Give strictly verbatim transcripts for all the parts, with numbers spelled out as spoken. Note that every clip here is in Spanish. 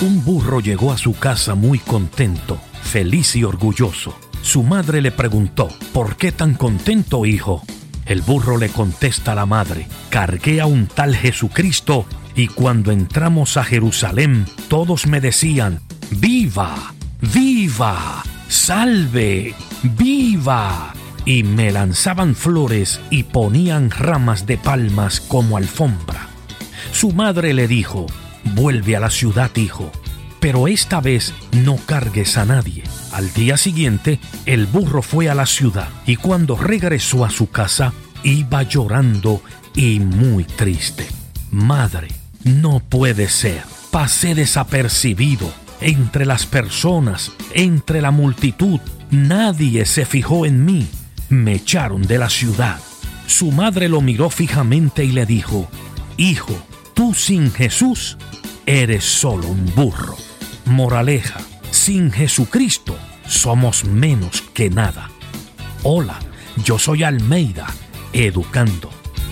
Un burro llegó a su casa muy contento, feliz y orgulloso. Su madre le preguntó: ¿por qué tan contento, hijo? El burro le contesta a la madre: cargué a un tal Jesucristo y cuando entramos a Jerusalén todos me decían: ¡viva! ¡Viva! ¡Salve! ¡Viva! Y me lanzaban flores y ponían ramas de palmas como alfombra. Su madre le dijo: vuelve a la ciudad, hijo, pero esta vez no cargues a nadie. Al día siguiente, el burro fue a la ciudad y cuando regresó a su casa, iba llorando y muy triste. Madre, no puede ser. Pasé desapercibido entre las personas, entre la multitud. Nadie se fijó en mí. Me echaron de la ciudad. Su madre lo miró fijamente y le dijo: hijo, tú sin Jesús eres solo un burro. Moraleja: sin Jesucristo somos menos que nada. Hola, yo soy Almeida, educando.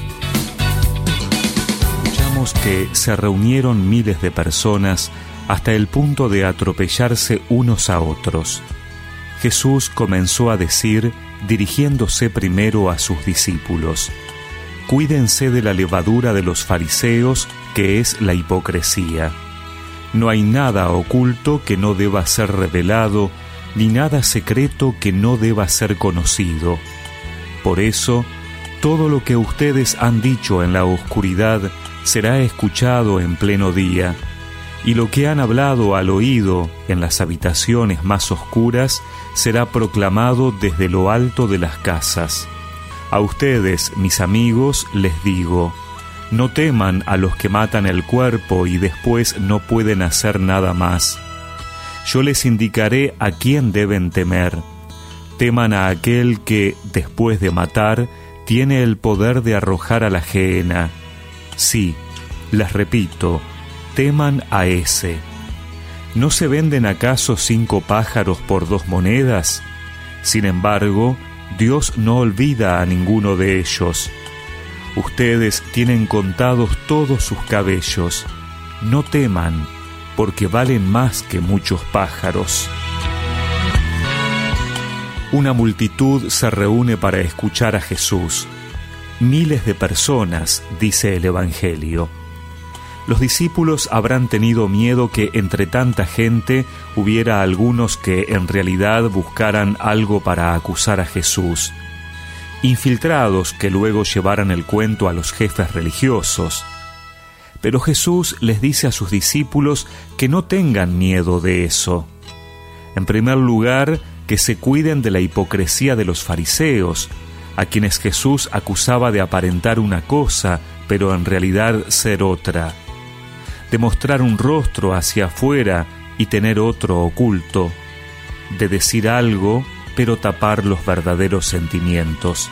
Escuchamos que se reunieron miles de personas hasta el punto de atropellarse unos a otros. Jesús comenzó a decir, dirigiéndose primero a sus discípulos: cuídense de la levadura de los fariseos, que es la hipocresía. No hay nada oculto que no deba ser revelado, ni nada secreto que no deba ser conocido. Por eso, todo lo que ustedes han dicho en la oscuridad será escuchado en pleno día, y lo que han hablado al oído en las habitaciones más oscuras será proclamado desde lo alto de las casas. A ustedes, mis amigos, les digo: no teman a los que matan el cuerpo y después no pueden hacer nada más. Yo les indicaré a quién deben temer. Teman a aquel que, después de matar, tiene el poder de arrojar a la gehenna. Sí, les repito, teman a ese. ¿No se venden acaso cinco pájaros por dos monedas? Sin embargo, Dios no olvida a ninguno de ellos. Ustedes tienen contados todos sus cabellos. No teman, porque valen más que muchos pájaros. Una multitud se reúne para escuchar a Jesús. Miles de personas, dice el Evangelio. Los discípulos habrán tenido miedo que entre tanta gente hubiera algunos que en realidad buscaran algo para acusar a Jesús. Infiltrados que luego llevaran el cuento a los jefes religiosos. Pero Jesús les dice a sus discípulos que no tengan miedo de eso. En primer lugar, que se cuiden de la hipocresía de los fariseos, a quienes Jesús acusaba de aparentar una cosa, pero en realidad ser otra. De mostrar un rostro hacia afuera y tener otro oculto. De decir algo, pero tapar los verdaderos sentimientos.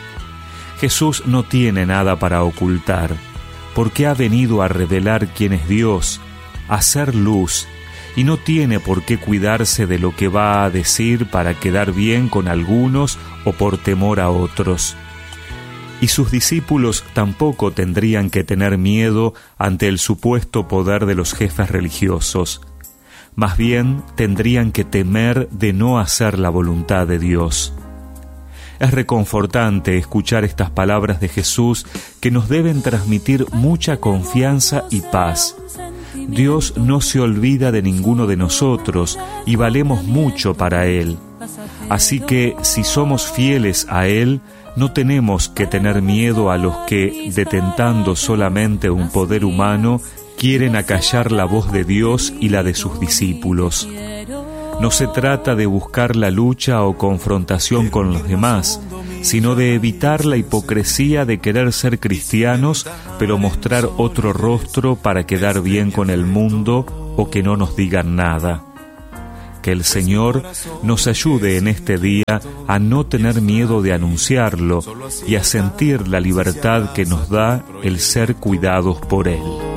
Jesús no tiene nada para ocultar, porque ha venido a revelar quién es Dios, a hacer luz, y no tiene por qué cuidarse de lo que va a decir para quedar bien con algunos o por temor a otros. Y sus discípulos tampoco tendrían que tener miedo ante el supuesto poder de los jefes religiosos. Más bien tendrían que temer de no hacer la voluntad de Dios. Es reconfortante escuchar estas palabras de Jesús que nos deben transmitir mucha confianza y paz. Dios no se olvida de ninguno de nosotros y valemos mucho para Él. Así que si somos fieles a Él, no tenemos que tener miedo a los que, detentando solamente un poder humano, quieren acallar la voz de Dios y la de sus discípulos. No se trata de buscar la lucha o confrontación con los demás, sino de evitar la hipocresía de querer ser cristianos, pero mostrar otro rostro para quedar bien con el mundo o que no nos digan nada. Que el Señor nos ayude en este día a no tener miedo de anunciarlo y a sentir la libertad que nos da el ser cuidados por Él.